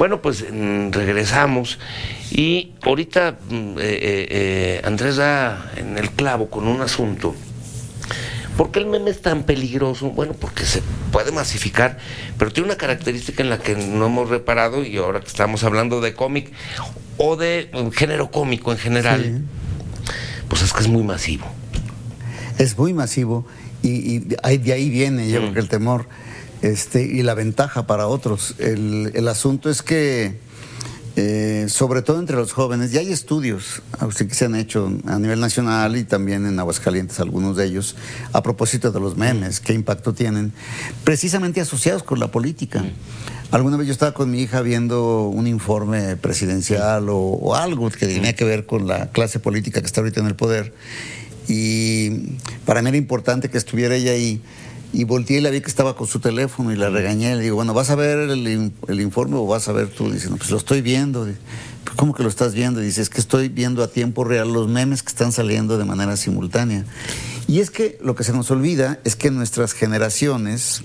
Bueno, pues regresamos y ahorita Andrés da en el clavo con un asunto. ¿Por qué el meme es tan peligroso? Bueno, porque se puede masificar, pero tiene una característica en la que no hemos reparado, y ahora que estamos hablando de cómic o de género cómico en general, sí, pues es que es muy masivo. Es muy masivo y de ahí viene, yo creo que el temor y la ventaja para otros. El asunto es que sobre todo entre los jóvenes, ya hay estudios que se han hecho a nivel nacional y también en Aguascalientes, algunos de ellos, a propósito de los memes, qué impacto tienen, precisamente asociados con la política. Alguna vez yo estaba con mi hija viendo un informe presidencial o algo que tenía que ver con la clase política que está ahorita en el poder, y para mí era importante que estuviera ella ahí. Y volteé y la vi que estaba con su teléfono y la regañé. Le digo, bueno, ¿vas a ver el informe o vas a ver tú? Dice, no, pues lo estoy viendo. ¿Cómo que lo estás viendo? Dice, es que estoy viendo a tiempo real los memes que están saliendo de manera simultánea. Y es que lo que se nos olvida es que nuestras generaciones,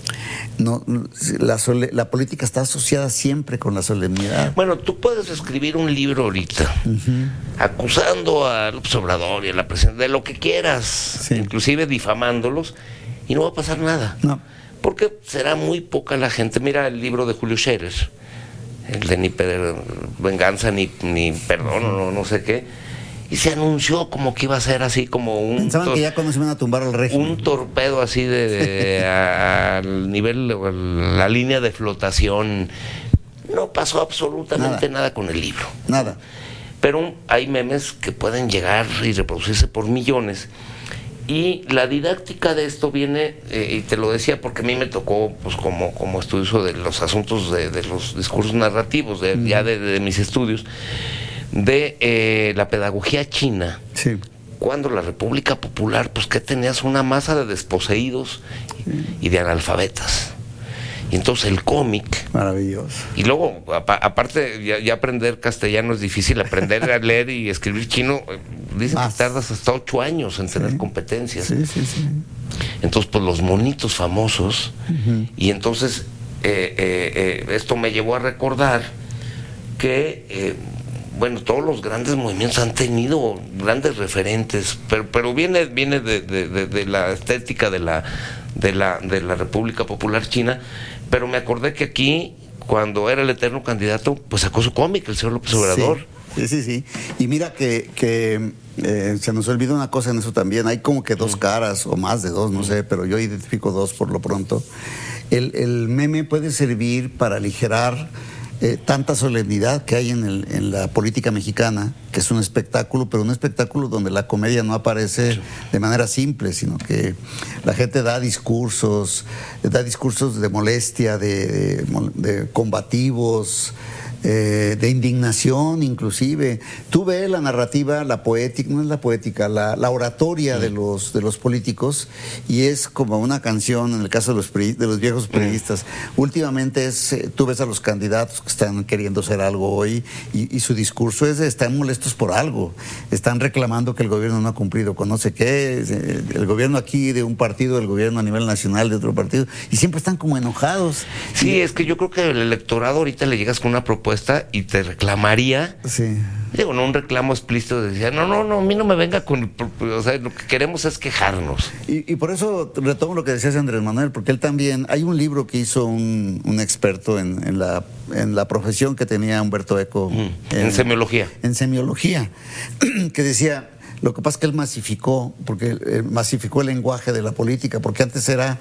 la política está asociada siempre con la solemnidad. Bueno, tú puedes escribir un libro ahorita, acusando a López Obrador y a la presidenta de lo que quieras, sí, inclusive difamándolos, y no va a pasar nada. No. Porque será muy poca la gente. Mira el libro de Julio Scherer, el de ni venganza ni perdón, no sé qué. Y se anunció como que iba a ser así como un... Pensaban que ya cuando se iban a tumbar al régimen. Un torpedo así al nivel, la línea de flotación. No pasó absolutamente nada con el libro. Nada. Pero hay memes que pueden llegar y reproducirse por millones. Y la didáctica de esto viene, y te lo decía porque a mí me tocó, pues como estudioso de los asuntos de los discursos narrativos, ya de mis estudios, de la pedagogía china. Sí. Cuando la República Popular, pues que tenías una masa de desposeídos y de analfabetas. Y entonces el cómic... Maravilloso. Y luego, aparte, ya aprender castellano es difícil, aprender a leer y escribir chino, dicen que tardas hasta 8 años en tener competencias. Sí. Entonces, pues los monitos famosos, y entonces esto me llevó a recordar que, bueno, todos los grandes movimientos han tenido grandes referentes, pero viene de la estética de la República Popular China. Pero me acordé que aquí, cuando era el eterno candidato, pues sacó su cómic, el señor López Obrador. Sí. Y mira que se nos olvida una cosa en eso también. Hay como que dos caras, o más de dos, no sé, pero yo identifico dos por lo pronto. El meme puede servir para aligerar tanta solemnidad que hay en la política mexicana, que es un espectáculo, pero un espectáculo donde la comedia no aparece de manera simple, sino que la gente da discursos de molestia, de combativos, de indignación inclusive. Tú ves la narrativa, la poética, no es la poética, la oratoria de los políticos, y es como una canción en el caso de los viejos periodistas. Últimamente tú ves a los candidatos que están queriendo hacer algo hoy y su discurso es de están molestos por algo, están reclamando que el gobierno no ha cumplido con no sé qué, el gobierno aquí de un partido, el gobierno a nivel nacional de otro partido, y siempre están como enojados. Sí, es que yo creo que el electorado ahorita le llegas con una propuesta y te reclamaría. Sí. Digo, no un reclamo explícito, decía, no, a mí no me venga con... O sea, lo que queremos es quejarnos. Y por eso retomo lo que decías Andrés Manuel, porque él también... Hay un libro que hizo un experto en la profesión que tenía Humberto Eco. En semiología. En semiología, que decía... Lo que pasa es que él masificó, porque masificó el lenguaje de la política, porque antes era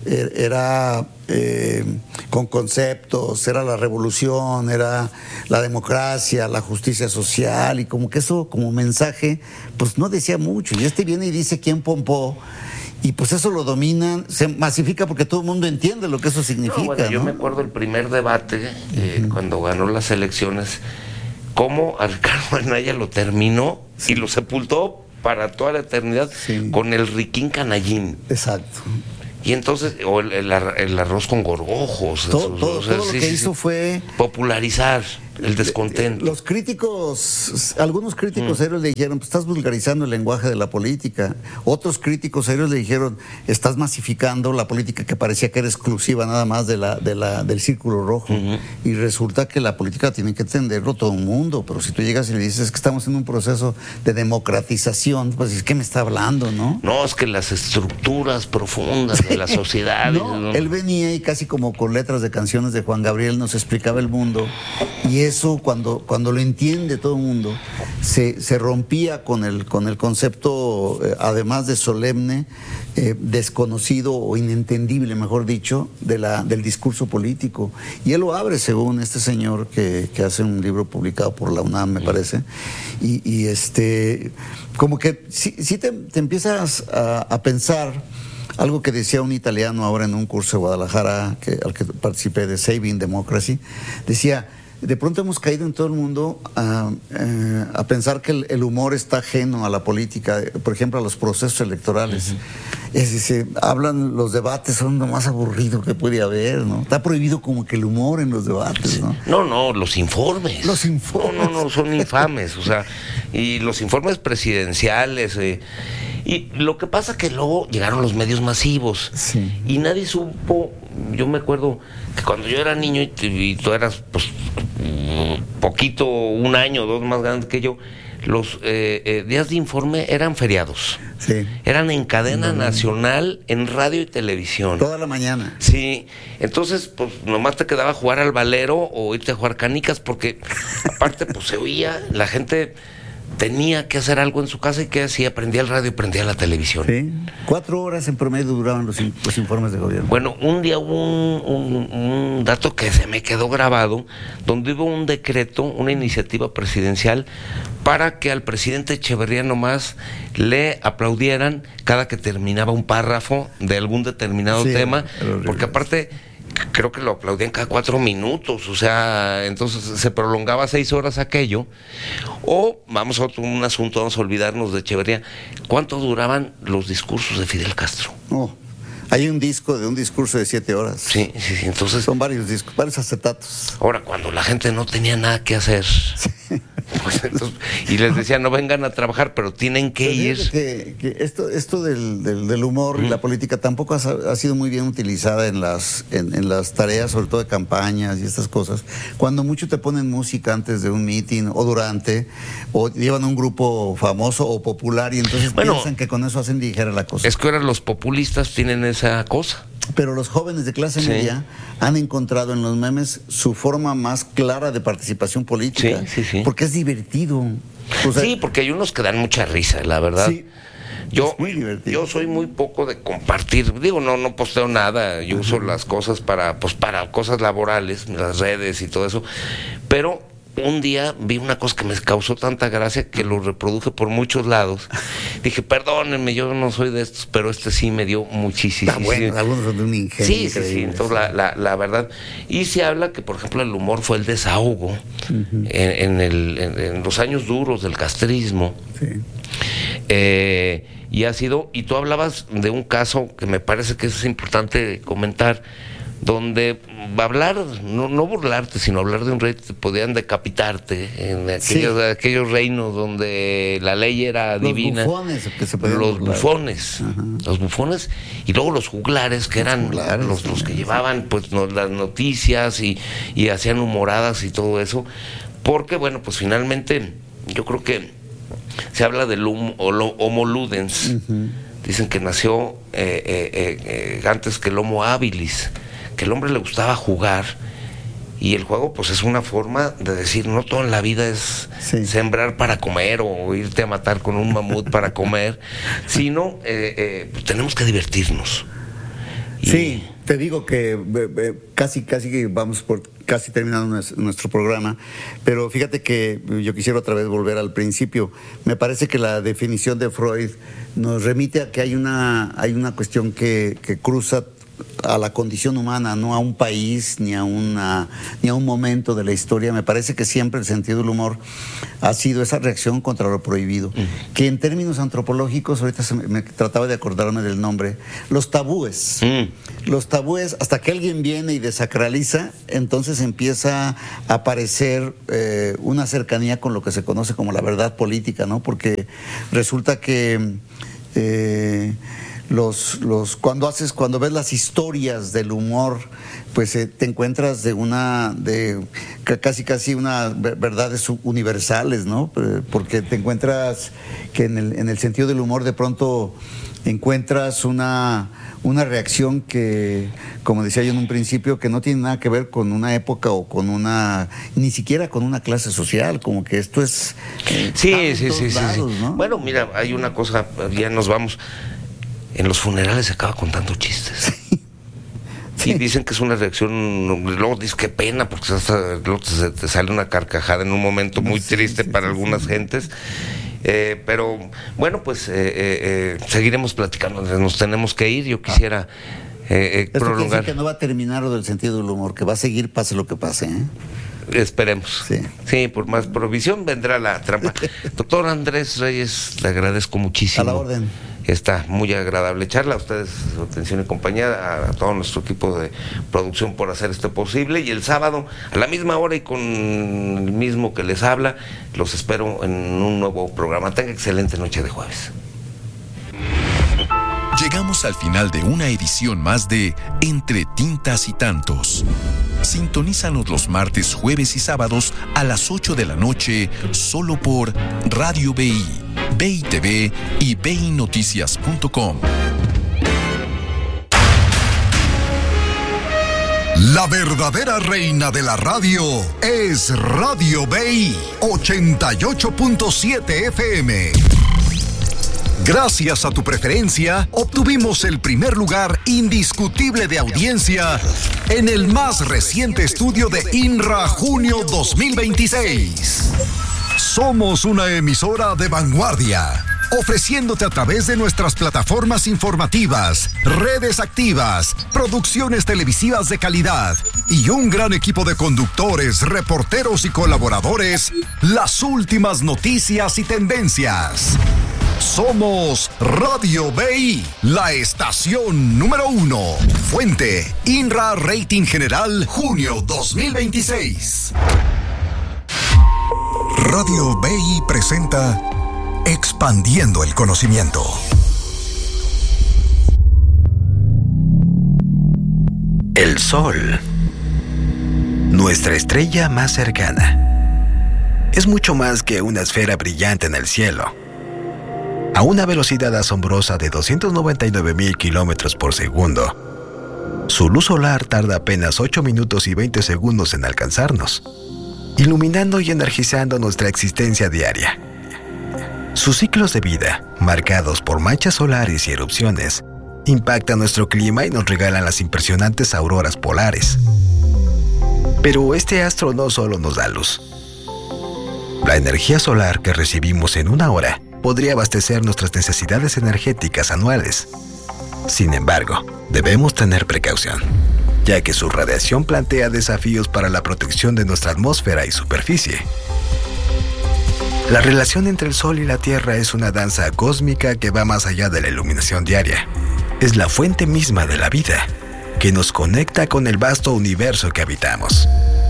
con conceptos, era la revolución, era la democracia, la justicia social, y como que eso como mensaje, pues no decía mucho. Y viene y dice quién pompó, y pues eso lo dominan, se masifica porque todo el mundo entiende lo que eso significa. Bueno, yo me acuerdo el primer debate, cuando ganó las elecciones, cómo a Ricardo Anaya lo terminó y lo sepultó para toda la eternidad con el riquín canallín. Exacto. Y entonces, o el arroz con gorgojos. Todo lo que hizo fue popularizar. el descontento. Los críticos, algunos críticos serios le dijeron, pues estás vulgarizando el lenguaje de la política. Otros críticos serios le dijeron, estás masificando la política que parecía que era exclusiva nada más del círculo rojo. Y resulta que la política tiene que entenderlo todo el mundo. Pero si tú llegas y le dices que estamos en un proceso de democratización, pues es que me está hablando, ¿no? No, es que las estructuras profundas de la sociedad. No, él venía y casi como con letras de canciones de Juan Gabriel nos explicaba el mundo, y eso cuando lo entiende todo el mundo se rompía con el concepto, además de solemne, desconocido o inentendible, mejor dicho, del discurso político. Y él lo abre, según este señor que hace un libro publicado por la UNAM, me parece, y como que sí te empiezas a pensar algo que decía un italiano ahora en un curso de Guadalajara al que participé, de Saving Democracy. Decía, de pronto hemos caído en todo el mundo a pensar que el humor está ajeno a la política, por ejemplo a los procesos electorales. Es decir, los debates son lo más aburrido que puede haber, ¿no? Está prohibido como que el humor en los debates, ¿no? No, los informes. Los informes. No, son infames, o sea, y los informes presidenciales. Y lo que pasa que luego llegaron los medios masivos, sí, y nadie supo. Yo me acuerdo que cuando yo era niño y tú eras pues poquito, 1 año o 2 más grande que yo, los días de informe eran feriados. Sí. Eran en cadena nacional, en radio y televisión. Toda la mañana. Sí, entonces pues nomás te quedaba jugar al valero o irte a jugar canicas, porque aparte pues se oía, la gente tenía que hacer algo en su casa, y que hacía, prendía el radio y prendía la televisión. Sí, 4 horas en promedio duraban los informes de gobierno. Bueno, un día hubo un dato que se me quedó grabado, donde hubo un decreto, una iniciativa presidencial, para que al presidente Echeverría nomás le aplaudieran cada que terminaba un párrafo de algún determinado tema, porque aparte creo que lo aplaudían cada 4 minutos, o sea, entonces se prolongaba 6 horas aquello. O vamos a un asunto, vamos a olvidarnos de Echeverría. ¿Cuánto duraban los discursos de Fidel Castro? Oh, hay un discurso de 7 horas. Sí, entonces son varios discos, varios acetatos. Ahora, cuando la gente no tenía nada que hacer, pues entonces, y les decía, no vengan a trabajar, pero tienen que ir. Que esto del humor y la política tampoco ha sido muy bien utilizada en las tareas, sobre todo de campañas y estas cosas. Cuando mucho te ponen música antes de un meeting o durante, o llevan un grupo famoso o popular, y entonces piensan que con eso hacen ligera la cosa. Es que ahora los populistas tienen esa cosa. Pero los jóvenes de clase media han encontrado en los memes su forma más clara de participación política. Sí. Porque es divertido. O sea, sí, porque hay unos que dan mucha risa, la verdad. Sí. Yo soy muy poco de compartir, digo, no posteo nada, yo uso las cosas para cosas laborales, las redes y todo eso, pero un día vi una cosa que me causó tanta gracia que lo reproduje por muchos lados. Dije, perdónenme, yo no soy de estos, pero este sí me dio muchísimo. Está bueno, algunos son de un ingenio. Sí, entonces la verdad. Y se habla que, por ejemplo, el humor fue el desahogo en los años duros del castrismo. Sí. Y ha sido, y tú hablabas de un caso que me parece que es importante comentar, donde hablar, no burlarte, sino hablar de un rey, te podían decapitarte en aquellos reinos donde la ley era divina. Los bufones, y luego los juglares, que eran los que llevaban pues las noticias y hacían humoradas y todo eso, porque bueno, pues finalmente yo creo que se habla del Homo ludens. Dicen que nació antes que el Homo habilis, que el hombre le gustaba jugar, y el juego pues es una forma de decir, no todo en la vida es sembrar para comer o irte a matar con un mamut para comer, sino pues tenemos que divertirnos. Sí, te digo que casi vamos por casi terminando nuestro programa, pero fíjate que yo quisiera otra vez volver al principio. Me parece que la definición de Freud nos remite a que hay una cuestión que cruza a la condición humana, no a un país ni a un momento de la historia. Me parece que siempre el sentido del humor ha sido esa reacción contra lo prohibido, que en términos antropológicos, ahorita me trataba de acordarme del nombre, los tabúes. Los tabúes, hasta que alguien viene y desacraliza, entonces empieza a aparecer una cercanía con lo que se conoce como la verdad política, ¿no? Porque resulta que cuando ves las historias del humor, pues te encuentras de casi unas verdades universales, ¿no? Porque te encuentras que en el sentido del humor de pronto encuentras una reacción que, como decía yo en un principio, que no tiene nada que ver con una época o ni siquiera con una clase social, como que esto es sí. lados, ¿no? Bueno, mira, hay una cosa, ya nos vamos. En los funerales se acaba contando chistes. Sí. Y dicen que es una reacción, luego dices qué pena, porque luego te sale una carcajada en un momento muy triste para algunas gentes. Pero bueno, pues seguiremos platicando, nos tenemos que ir. Yo quisiera Esto prolongar. quiere decir que no va a terminar lo del sentido del humor, que va a seguir pase lo que pase, ¿eh? Esperemos. Sí, por más provisión vendrá la trampa. Doctor Andrés Reyes, le agradezco muchísimo. A la orden. Está muy agradable charla. A ustedes, su atención y compañía, a todo nuestro equipo de producción por hacer esto posible. Y el sábado, a la misma hora y con el mismo que les habla, los espero en un nuevo programa. Tenga excelente noche de jueves. Llegamos al final de una edición más de Entre Tintas y Tantos. Sintonízanos los martes, jueves y sábados a las 8 de la noche solo por Radio BI, BI TV y BINoticias.com. La verdadera reina de la radio es Radio BI 88.7 FM. Gracias a tu preferencia, obtuvimos el primer lugar indiscutible de audiencia en el más reciente estudio de INRA Junio 2026. Somos una emisora de vanguardia, ofreciéndote a través de nuestras plataformas informativas, redes activas, producciones televisivas de calidad y un gran equipo de conductores, reporteros y colaboradores, las últimas noticias y tendencias. Somos Radio BI, la estación número 1. Fuente, INRA Rating General, junio 2026. Radio BI presenta Expandiendo el Conocimiento. El Sol, nuestra estrella más cercana, es mucho más que una esfera brillante en el cielo. A una velocidad asombrosa de 299,000 kilómetros por segundo, su luz solar tarda apenas 8 minutos y 20 segundos en alcanzarnos, iluminando y energizando nuestra existencia diaria. Sus ciclos de vida, marcados por manchas solares y erupciones, impactan nuestro clima y nos regalan las impresionantes auroras polares. Pero este astro no solo nos da luz. La energía solar que recibimos en una hora podría abastecer nuestras necesidades energéticas anuales. Sin embargo, debemos tener precaución, ya que su radiación plantea desafíos para la protección de nuestra atmósfera y superficie. La relación entre el Sol y la Tierra es una danza cósmica que va más allá de la iluminación diaria. Es la fuente misma de la vida, que nos conecta con el vasto universo que habitamos.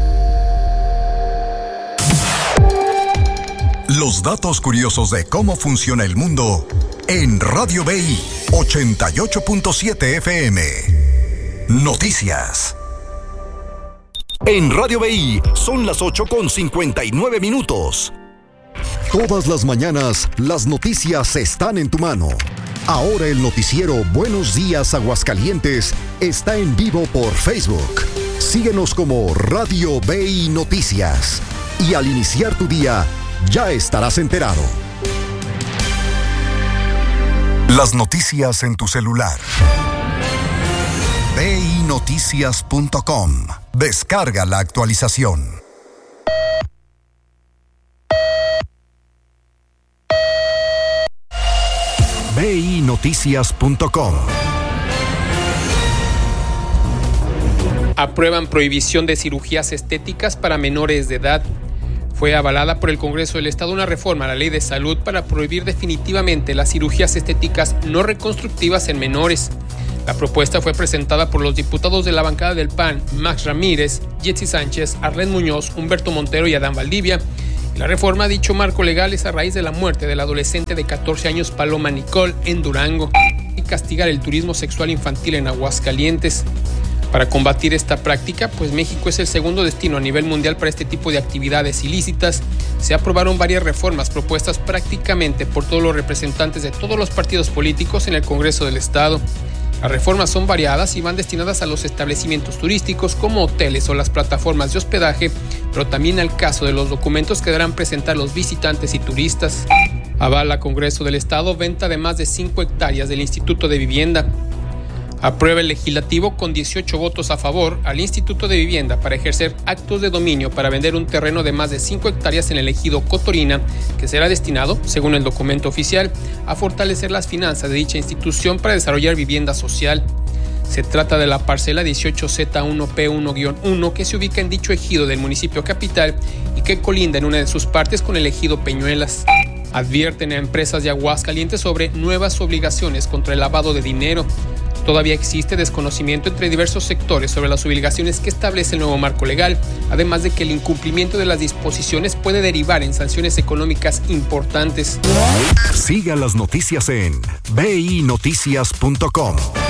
Los datos curiosos de cómo funciona el mundo en Radio BI 88.7 FM. Noticias. En Radio BI son las 8:59. Todas las mañanas las noticias están en tu mano. Ahora el noticiero Buenos Días Aguascalientes está en vivo por Facebook. Síguenos como Radio BI Noticias. Y al iniciar tu día, ya estarás enterado. Las noticias en tu celular. BINoticias.com. Descarga la actualización. BINoticias.com. Aprueban prohibición de cirugías estéticas para menores de edad. Fue avalada por el Congreso del Estado una reforma a la Ley de Salud para prohibir definitivamente las cirugías estéticas no reconstructivas en menores. La propuesta fue presentada por los diputados de la bancada del PAN, Max Ramírez, Yetzi Sánchez, Arlén Muñoz, Humberto Montero y Adán Valdivia. La reforma a dicho marco legal es a raíz de la muerte del adolescente de 14 años Paloma Nicole en Durango y castigar el turismo sexual infantil en Aguascalientes. Para combatir esta práctica, pues México es el segundo destino a nivel mundial para este tipo de actividades ilícitas, se aprobaron varias reformas propuestas prácticamente por todos los representantes de todos los partidos políticos en el Congreso del Estado. Las reformas son variadas y van destinadas a los establecimientos turísticos como hoteles o las plataformas de hospedaje, pero también al caso de los documentos que deberán presentar los visitantes y turistas. Avala Congreso del Estado venta de más de 5 hectáreas del Instituto de Vivienda. Aprueba el legislativo con 18 votos a favor al Instituto de Vivienda para ejercer actos de dominio para vender un terreno de más de 5 hectáreas en el ejido Cotorina, que será destinado, según el documento oficial, a fortalecer las finanzas de dicha institución para desarrollar vivienda social. Se trata de la parcela 18Z1P1-1 que se ubica en dicho ejido del municipio capital y que colinda en una de sus partes con el ejido Peñuelas. Advierten a empresas de Aguascalientes sobre nuevas obligaciones contra el lavado de dinero. Todavía existe desconocimiento entre diversos sectores sobre las obligaciones que establece el nuevo marco legal, además de que el incumplimiento de las disposiciones puede derivar en sanciones económicas importantes. Siga las noticias en binoticias.com.